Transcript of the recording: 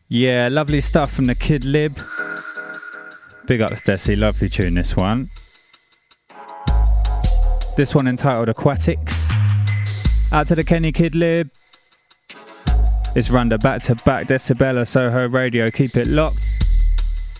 Yeah, lovely stuff from the Kid Lib. Big ups, Desi. Lovely tune, this one. This one entitled Aquatics. Out to the Kenny Kid Lib. It's Runda back to back. Decibella, Soho Radio. Keep it locked.